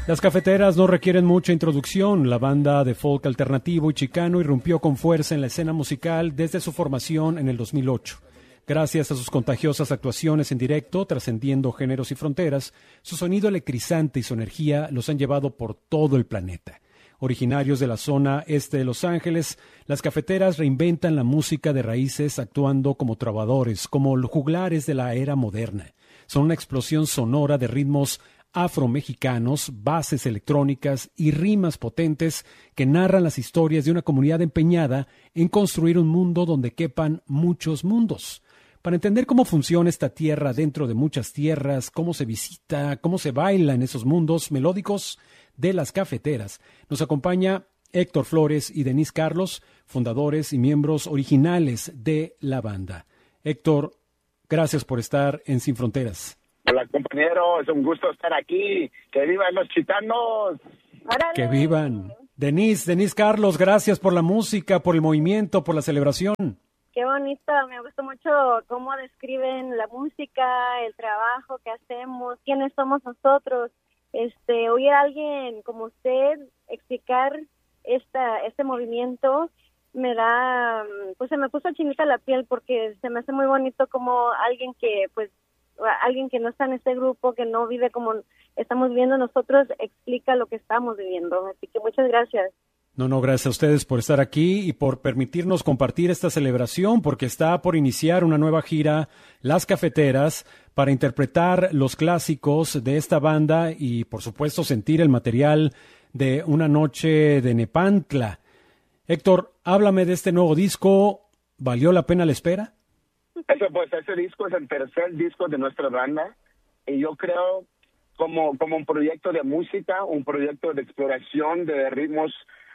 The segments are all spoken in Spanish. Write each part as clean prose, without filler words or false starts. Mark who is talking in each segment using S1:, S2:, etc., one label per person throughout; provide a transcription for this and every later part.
S1: Las cafeteras no requieren mucha introducción. La banda de folk alternativo y chicano irrumpió con fuerza en la escena musical desde su formación en el 2008. Gracias a sus contagiosas actuaciones en directo, trascendiendo géneros y fronteras, su sonido electrizante y su energía los han llevado por todo el planeta. Originarios de la zona este de Los Ángeles, las cafeteras reinventan la música de raíces actuando como trovadores, como los juglares de la era moderna. Son una explosión sonora de ritmos afromexicanos, bases electrónicas y rimas potentes que narran las historias de una comunidad empeñada en construir un mundo donde quepan muchos mundos. Para entender cómo funciona esta tierra dentro de muchas tierras, cómo se visita, cómo se baila en esos mundos melódicos de las cafeteras, nos acompaña Héctor Flores y Denise Carlos, fundadores y miembros originales de la banda. Héctor, gracias por estar en Sin Fronteras.
S2: Hola, compañero, es un gusto estar aquí. ¡Que vivan los chitanos!
S3: ¡Órale!
S1: ¡Que vivan! Denise Carlos, gracias por la música, por el movimiento, por la celebración.
S3: Qué bonito, me gustó mucho cómo describen la música, el trabajo que hacemos, quiénes somos nosotros. Oír a alguien como usted explicar este movimiento me da, pues se me puso chinita la piel porque se me hace muy bonito como alguien que no está en este grupo, que no vive como estamos viviendo nosotros, explica lo que estamos viviendo. Así que muchas gracias.
S1: No, gracias a ustedes por estar aquí y por permitirnos compartir esta celebración, porque está por iniciar una nueva gira, Las Cafeteras, para interpretar los clásicos de esta banda y, por supuesto, sentir el material de Una Noche de Nepantla. Héctor, háblame de este nuevo disco. ¿Valió la pena la espera?
S2: Ese disco es el tercer disco de nuestra banda y yo creo como un proyecto de música, un proyecto de exploración de ritmos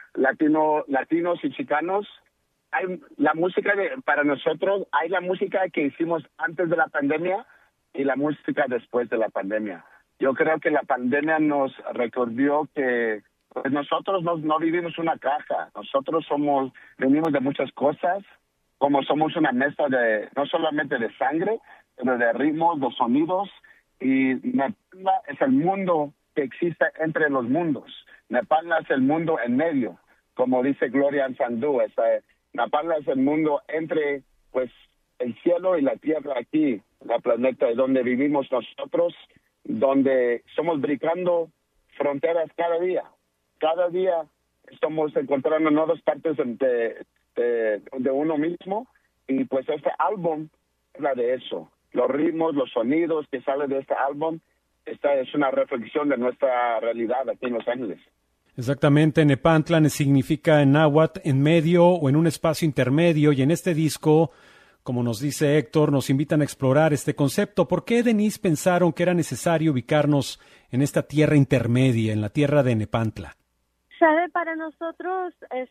S2: latinos y chicanos. Hay la música para nosotros, hay la música que hicimos antes de la pandemia y la música después de la pandemia. Yo creo que la pandemia nos recordó que pues nosotros no vivimos una caja, nosotros venimos de muchas cosas, como somos una mezcla no solamente de sangre, pero de ritmos, de sonidos, y Nepantla es el mundo que existe entre los mundos. Nepantla es el mundo en medio, como dice Gloria Anzandú. Nepantla es el mundo entre pues el cielo y la tierra aquí, la planeta donde vivimos nosotros, donde estamos brincando fronteras cada día. Cada día estamos encontrando nuevas partes de uno mismo, y pues este álbum habla de eso. Los ritmos, los sonidos que salen de este álbum, esta es una reflexión de nuestra realidad aquí en Los Ángeles.
S1: Exactamente, Nepantla significa en náhuatl en medio o en un espacio intermedio, y en este disco, como nos dice Héctor, nos invitan a explorar este concepto. ¿Por qué, Denise, pensaron que era necesario ubicarnos en esta tierra intermedia, en la tierra de Nepantla?
S3: Sabe, para nosotros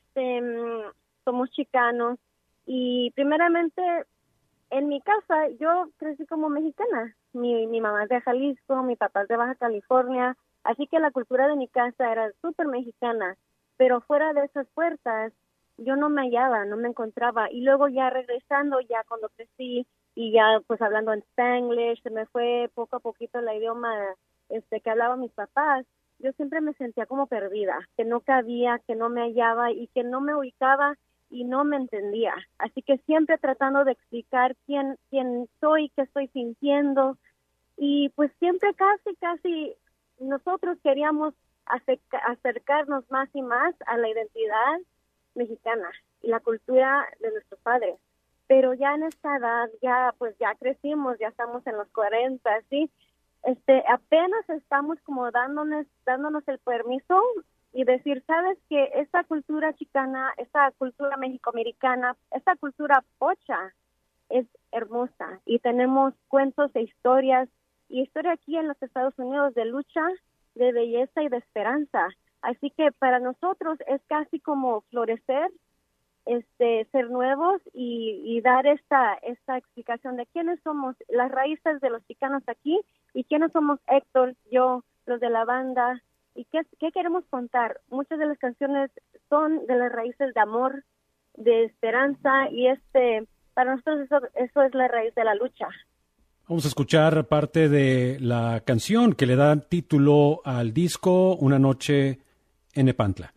S3: somos chicanos y primeramente en mi casa yo crecí como mexicana. Mi mamá es de Jalisco, mi papá es de Baja California, así que la cultura de mi casa era súper mexicana, pero fuera de esas puertas yo no me hallaba, no me encontraba. Y luego ya regresando, ya cuando crecí y ya pues hablando en Spanglish, se me fue poco a poquito el idioma que hablaban mis papás. Yo siempre me sentía como perdida, que no cabía, que no me hallaba y que no me ubicaba y no me entendía. Así que siempre tratando de explicar quién soy, qué estoy sintiendo, y pues siempre casi nosotros queríamos acercarnos más y más a la identidad mexicana y la cultura de nuestros padres. Pero ya en esta edad, ya crecimos, ya estamos en los 40, ¿sí? Apenas estamos como dándonos el permiso y decir, sabes que esta cultura chicana, esta cultura mexicoamericana, esta cultura pocha es hermosa y tenemos cuentos e historia aquí en los Estados Unidos de lucha, de belleza y de esperanza. Así que para nosotros es casi como florecer, ser nuevos y dar esta explicación de quiénes somos, las raíces de los chicanos aquí y quiénes somos Héctor, yo, los de la banda y qué queremos contar. Muchas de las canciones son de las raíces de amor, de esperanza y para nosotros eso es la raíz de la lucha.
S1: Vamos a escuchar parte de la canción que le da título al disco Una noche en Nepantla.